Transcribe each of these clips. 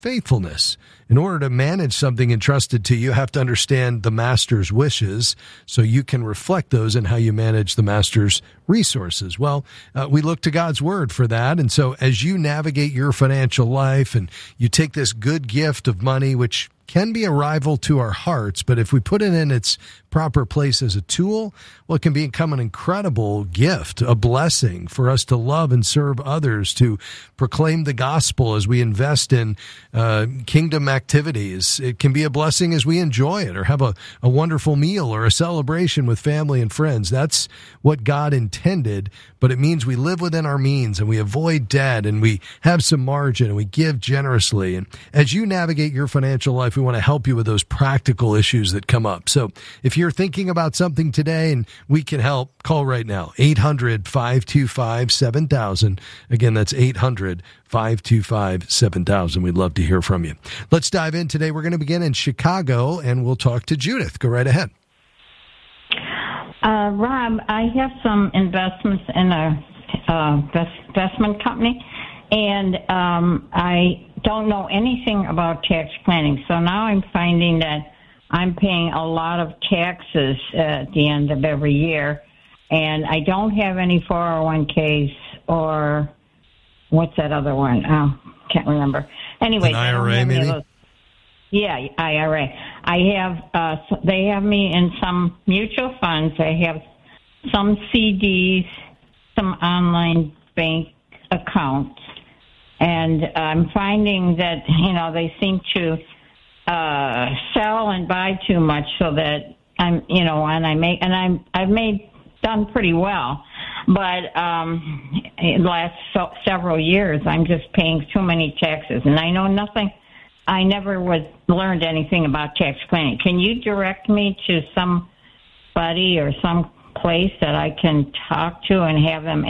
faithfulness. In order to manage something entrusted to you, you have to understand the master's wishes so you can reflect those in how you manage the master's resources. Well, we look to God's word for that. And so as you navigate your financial life and you take this good gift of money, which can be a rival to our hearts, but if we put it in its proper place as a tool, well, it can become an incredible gift, a blessing for us to love and serve others, to proclaim the gospel as we invest in kingdom activities. It can be a blessing as we enjoy it or have a wonderful meal or a celebration with family and friends. That's what God intended, but it means we live within our means and we avoid debt and we have some margin and we give generously. And as you navigate your financial life, we want to help you with those practical issues that come up. So if you're thinking about something today and we can help, call right now, 800-525-7000. Again, that's 800-525-7000. We'd love to hear from you. Let's dive in today. We're going to begin in Chicago and we'll talk to Judith. Go right ahead. Rob, I have some investments in a investment company, and I don't know anything about tax planning. So now I'm finding that I'm paying a lot of taxes at the end of every year, and I don't have any 401ks or what's that other one? Oh, can't remember. Anyway, an IRA maybe? Yeah, IRA. I have, they have me in some mutual funds. I have some CDs, some online bank accounts. And I'm finding that, they seem to sell and buy too much so that I've done pretty well. But in the last several years, I'm just paying too many taxes. And I know nothing. I never learned anything about tax planning. Can you direct me to somebody or some place that I can talk to and have them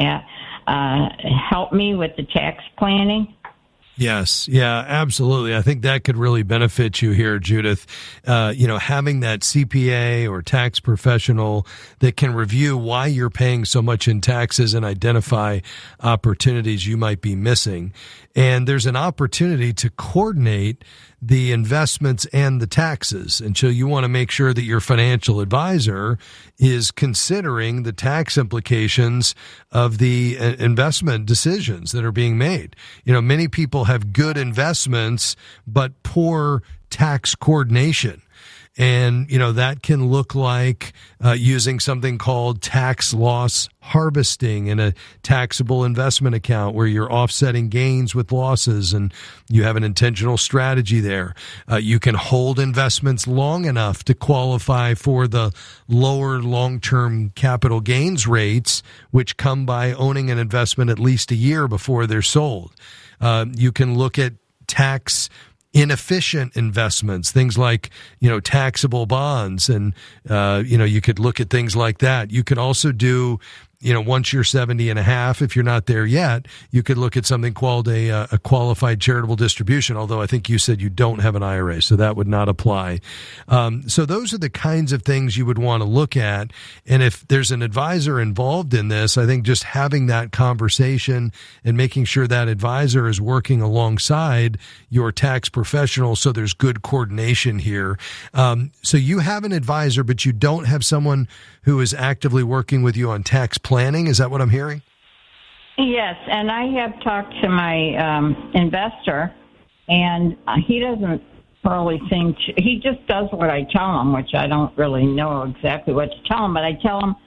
help me with the tax planning? Yes. Yeah, absolutely. I think that could really benefit you here, Judith. Having that CPA or tax professional that can review why you're paying so much in taxes and identify opportunities you might be missing. And there's an opportunity to coordinate the investments and the taxes. And so you want to make sure that your financial advisor is considering the tax implications of the investment decisions that are being made. Many people have good investments, but poor tax coordination. And, that can look like using something called tax loss harvesting in a taxable investment account where you're offsetting gains with losses and you have an intentional strategy there. You can hold investments long enough to qualify for the lower long-term capital gains rates, which come by owning an investment at least a year before they're sold. You can look at tax inefficient investments, things like, taxable bonds. And, you could look at things like that. You could also do, once you're 70 and a half, if you're not there yet, you could look at something called a qualified charitable distribution, although I think you said you don't have an IRA, so that would not apply. So those are the kinds of things you would want to look at. And if there's an advisor involved in this, I think just having that conversation and making sure that advisor is working alongside your tax professional so there's good coordination here. So you have an advisor, but you don't have someone who is actively working with you on tax planning. Is that what I'm hearing? Yes, and I have talked to my investor, and he doesn't really seem to, he just does what I tell him, which I don't really know exactly what to tell him, but I tell him,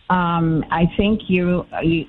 I think the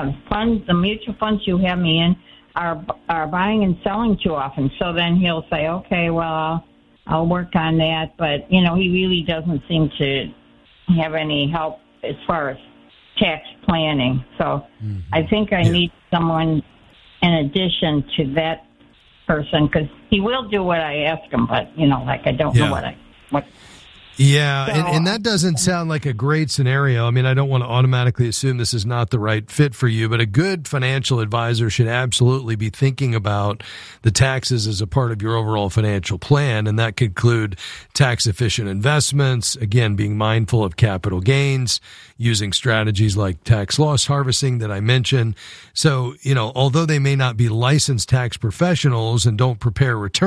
mutual funds you have me in are buying and selling too often. So then he'll say, okay, well, I'll work on that. But, he really doesn't seem to have any help as far as tax planning. So I think I need someone in addition to that person, because he will do what I ask him, but, I don't know what. Yeah, and that doesn't sound like a great scenario. I mean, I don't want to automatically assume this is not the right fit for you, but a good financial advisor should absolutely be thinking about the taxes as a part of your overall financial plan, and that could include tax-efficient investments, again, being mindful of capital gains, using strategies like tax loss harvesting that I mentioned. So, although they may not be licensed tax professionals and don't prepare returns,